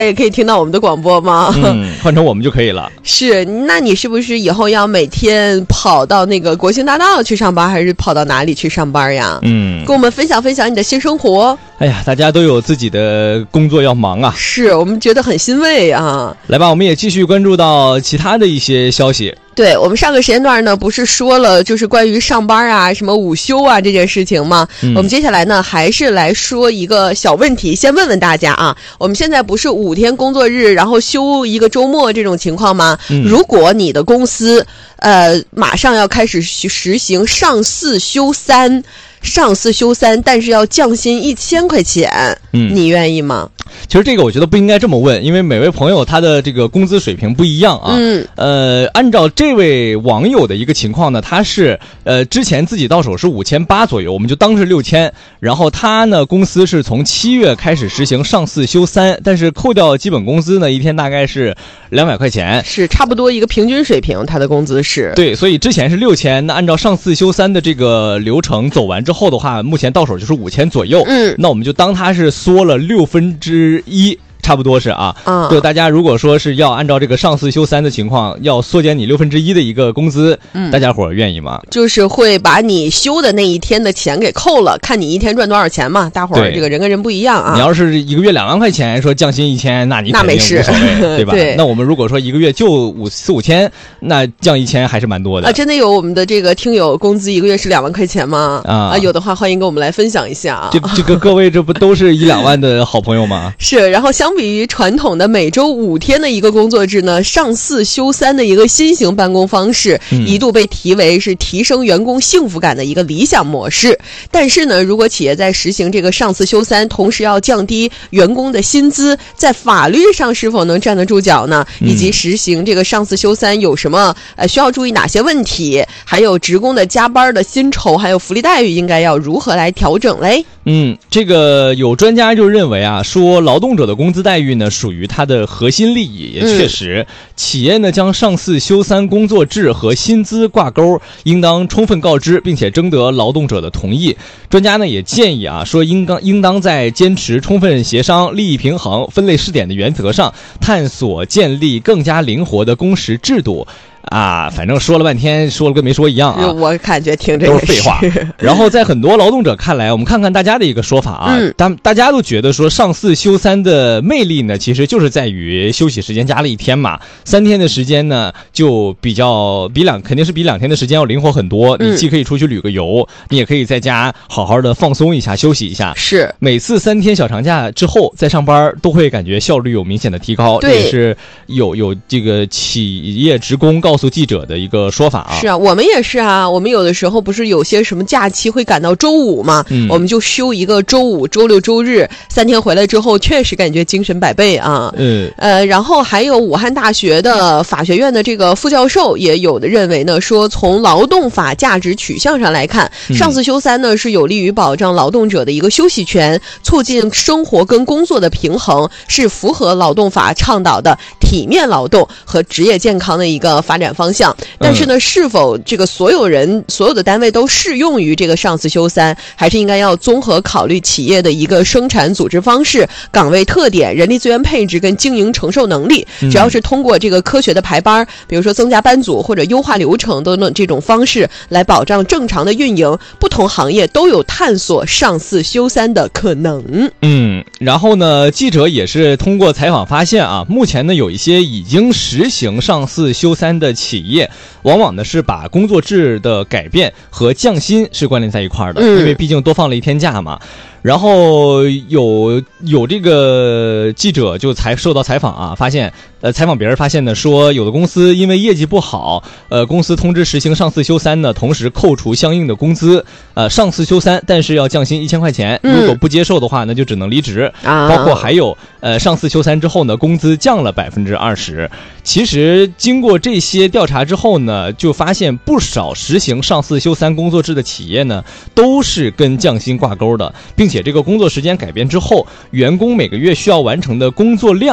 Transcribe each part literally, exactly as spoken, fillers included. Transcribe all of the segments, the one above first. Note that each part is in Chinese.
也可以听到我们的广播吗？ 嗯，换成我们就可以了。 是，那你是不是以后要每天跑到那个国庆大道去上班，还是跑到哪里去上班呀？ 嗯， 跟我们分享分享你的新生活。 哎呀，大家都有自己的工作要忙啊， 是我们觉得很欣慰啊。 来吧，我们也继续关注到其他的一些消息。 对，我们上个时间段呢，不是说了就是关于上班啊、什么午休啊这件事情吗？嗯、我们接下来呢，还是来说一个小问题，先问问大家啊，我们现在不是五天工作日，然后休一个周末这种情况吗？嗯、如果你的公司呃马上要开始实行上四休三。上四休三，但是要降薪一千块钱，嗯，你愿意吗？ 其实这个我觉得不应该这么问，因为每位朋友他的这个工资水平不一样啊。嗯，呃，按照这位网友的一个情况呢，他是呃之前自己到手是五千八左右，我们就当是六千。然后他呢，公司是从七月开始实行上四休三，但是扣掉基本工资呢，一天大概是两百块钱， 是差不多一个平均水平。他的工资是对，所以之前是六千，那按照上四休三的这个流程走完之后。之后的话，目前到手就是五千左右。嗯，那我们就当它是缩了六分之一。差不多是啊，嗯，就大家如果说是要按照这个上四休三的情况，要缩减你六分之一的一个工资，嗯，大家伙儿愿意吗？ 就是会把你休的那一天的钱给扣了，看你一天赚多少钱嘛。大伙儿这个人跟人不一样啊。 你要是一个月两万块钱，说降薪一千，那你肯定无所谓，对吧？对。那我们如果说一个月就五四五千，那降一千还是蛮多的啊。真的有我们的这个听友工资一个月是两万块钱吗？啊, 啊，有的话欢迎跟我们来分享一下啊。 这这个各位这不都是一两万的好朋友吗？ 是，然后相。相比于传统的每周五天的一个工作制呢，上四休三的一个新型办公方式，嗯、一度被提为是提升员工幸福感的一个理想模式。但是呢，如果企业在实行这个上四休三，同时要降低员工的薪资，在法律上是否能站得住脚呢？以及实行这个上四休三有什么呃需要注意哪些问题？还有职工的加班的薪酬，还有福利待遇应该要如何来调整嘞？ 嗯，这个有专家就认为啊，说劳动者的工资待遇呢属于它的核心利益，也确实，嗯、企业呢将上四休三工作制和薪资挂钩，应当充分告知，并且征得劳动者的同意。专家呢也建议啊，说应当应当在坚持充分协商、利益平衡、分类试点的原则上，探索建立更加灵活的工时制度。啊，反正说了半天，说了跟没说一样啊！ 我感觉听这个都是废话。然后在很多劳动者看来，我们看看大家的一个说法啊，嗯、大大家都觉得说上四休三的魅力呢，其实就是在于休息时间加了一天嘛，三天的时间呢就比较比两肯定是比两天的时间要灵活很多。你既可以出去旅个游，嗯、你也可以在家好好的放松一下、休息一下。 是每次三天小长假之后再上班，都会感觉效率有明显的提高。 对， 这也是有有这个企业职工告诉记者的一个说法啊。 是啊，我们也是啊，我们有的时候不是有些什么假期会赶到周五嘛，嗯、我们就休一个周五、周六、周日三天，回来之后确实感觉精神百倍啊。嗯，呃，然后还有武汉大学的法学院的这个副教授也有的认为呢，说从劳动法价值取向上来看，嗯、上四休三呢是有利于保障劳动者的一个休息权，促进生活跟工作的平衡，是符合劳动法倡导的体面劳动和职业健康的一个发展方向。但是呢，是否这个所有人、所有的单位都适用于这个上四休三，还是应该要综合考虑企业的一个生产组织方式、岗位特点、人力资源配置跟经营承受能力。只要是通过这个科学的排班，比如说增加班组或者优化流程等等这种方式来保障正常的运营，不同行业都有探索上四休三的可能。 嗯，然后呢，记者也是通过采访发现啊，目前呢有一些已经实行上四休三的企业，往往呢是把工作制的改变和降薪是关联在一块儿的，嗯、因为毕竟多放了一天假嘛。然后有有这个记者就才受到采访啊，发现呃采访别人发现呢，说有的公司因为业绩不好，呃公司通知实行上四休三呢，同时扣除相应的工资，呃上四休三，但是要降薪一千块钱，如果不接受的话呢，就只能离职。嗯、包括还有呃上四休三之后呢，工资降了百分之二十。其实经过这些调查之后呢，就发现不少实行上四休三工作制的企业呢，都是跟降薪挂钩的，并且这个工作时间改变之后，员工每个月需要完成的工作量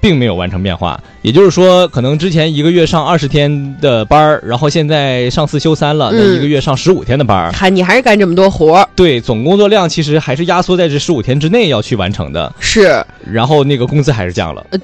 并没有完成变化。也就是说，可能之前一个月上二十天的班儿，然后现在上四休三了，那一个月上十五天的班儿， 还、嗯、你还是干这么多活儿？ 对，总工作量其实还是压缩在这十五天之内要去完成的。 是， 然后那个工资还是降了。 呃，